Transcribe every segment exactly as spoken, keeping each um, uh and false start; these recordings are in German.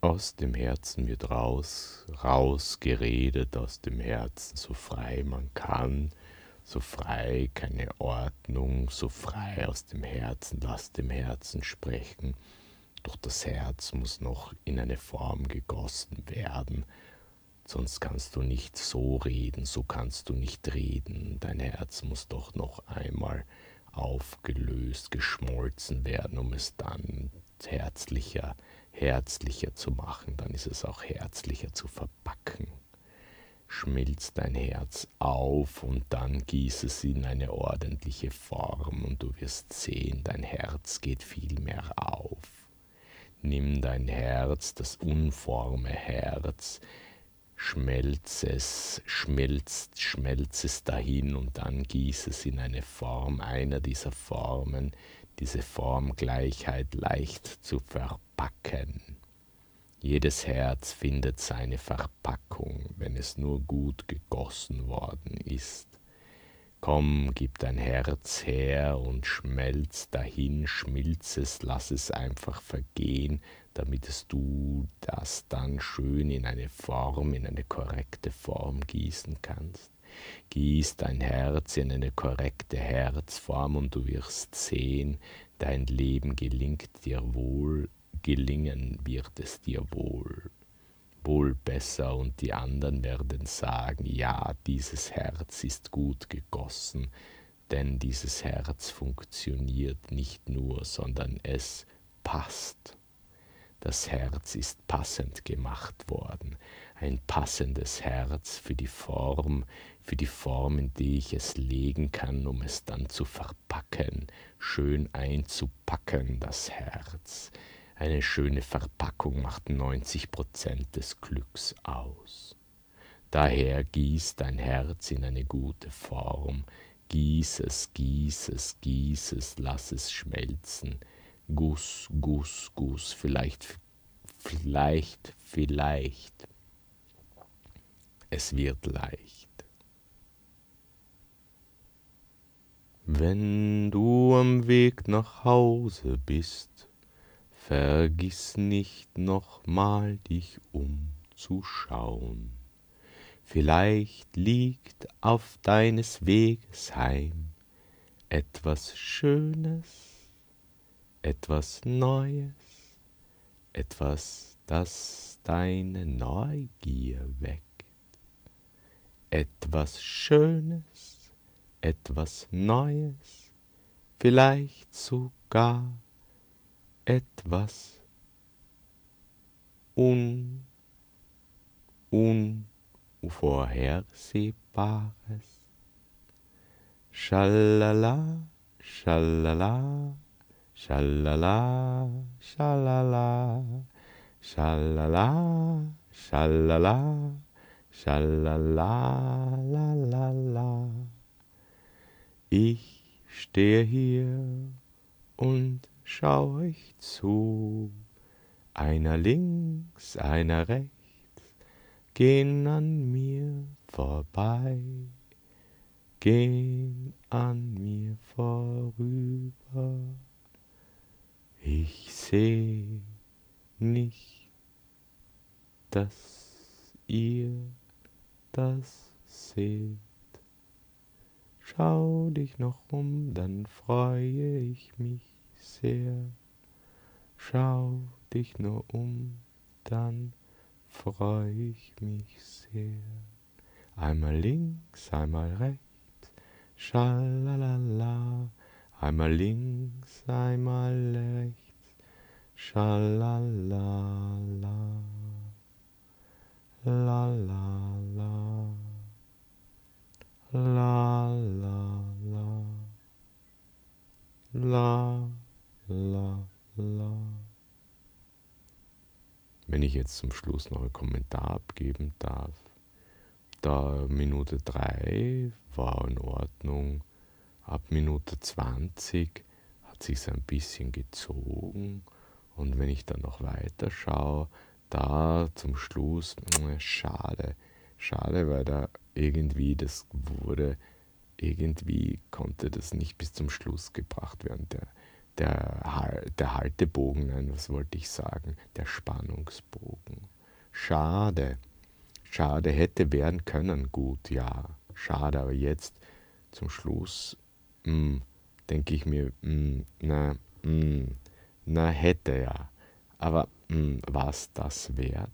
Aus dem Herzen wird raus, rausgeredet aus dem Herzen, so frei man kann, so frei, keine Ordnung, so frei aus dem Herzen, lass dem Herzen sprechen. Doch das Herz muss noch in eine Form gegossen werden, sonst kannst du nicht so reden, so kannst du nicht reden. Dein Herz muss doch noch einmal aufgelöst, geschmolzen werden, um es dann herzlicher, herzlicher zu machen. Dann ist es auch herzlicher zu verpacken. Schmilzt dein Herz auf und dann gieß es in eine ordentliche Form und du wirst sehen, dein Herz geht viel mehr auf. Nimm dein Herz, das unforme Herz, schmelz es, schmelzt, schmelz es dahin und dann gieß es in eine Form, einer dieser Formen, diese Formgleichheit leicht zu verpacken. Jedes Herz findet seine Verpackung, wenn es nur gut gegossen worden ist. Komm, gib dein Herz her und schmelz dahin, schmilz es, lass es einfach vergehen, damit es du das dann schön in eine Form, in eine korrekte Form gießen kannst. Gieß dein Herz in eine korrekte Herzform und du wirst sehen, dein Leben gelingt dir wohl, gelingen wird es dir wohl. Wohl besser und die anderen werden sagen, ja, dieses Herz ist gut gegossen, denn dieses Herz funktioniert nicht nur, sondern es passt. Das Herz ist passend gemacht worden, ein passendes Herz für die Form, für die Form, in die ich es legen kann, um es dann zu verpacken, schön einzupacken, das Herz. Eine schöne Verpackung macht neunzig Prozent des Glücks aus. Daher gieß dein Herz in eine gute Form, gieß es, gieß es, gieß es, lass es schmelzen. Guss, Guss, Guss, vielleicht, vielleicht, vielleicht. Es wird leicht. Wenn du am Weg nach Hause bist, vergiss nicht nochmal dich umzuschauen. Vielleicht liegt auf deines Weges heim etwas Schönes, etwas Neues, etwas, das deine Neugier weckt. Etwas Schönes, etwas Neues, vielleicht sogar etwas un, unvorhersehbares. Schalala, schalala, schalala, schalala, schalala, schalala, schalala, la la la. Ich stehe hier und schau euch zu, einer links, einer rechts, gehen an mir vorbei, gehen an mir vorüber. Ich seh nicht, dass ihr das seht. Schau dich noch um, dann freue ich mich sehr. Schau dich nur um, dann freue ich mich sehr. Einmal links, einmal rechts, schalalala. Einmal links, einmal rechts, schalalala. La la la. La la la. La la la. Wenn ich jetzt zum Schluss noch einen Kommentar abgeben darf. Da Minute drei war in Ordnung. Ab Minute zwanzig hat sich's ein bisschen gezogen. Und wenn ich dann noch weiter schaue, da zum Schluss, schade, schade, weil da irgendwie das wurde, irgendwie konnte das nicht bis zum Schluss gebracht werden. Der, der, Hal- der Haltebogen, nein, was wollte ich sagen? Der Spannungsbogen. Schade, schade, hätte werden können, gut, ja, schade, aber jetzt zum Schluss mm, denke ich mir, mm, na, mm, na, hätte ja, aber mm, was das wert?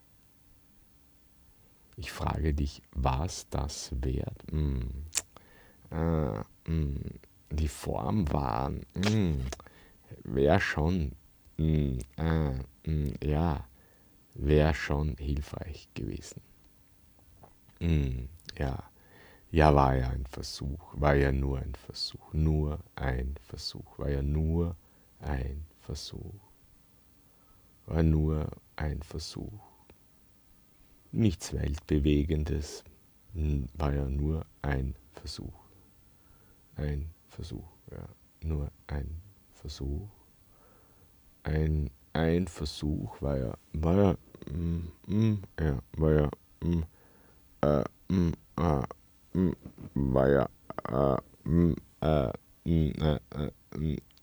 Ich frage dich, was das wert? Mm, äh, mm, die Form wahren, mm, wäre schon, mm, äh, mm, ja, wäre schon hilfreich gewesen. Mm, ja, ja, war ja ein Versuch, war ja nur ein Versuch, nur ein Versuch, war ja nur ein Versuch, war nur ein Versuch. Nichts Weltbewegendes, mm, war ja nur ein Versuch, ein Versuch, ja, nur ein Versuch. Ein, ein Versuch war ja, war ja, mm, mm, ja, war ja, mm, äh, mm, äh, mm, war ja, äh, mm, äh, mm, äh, äh, mm,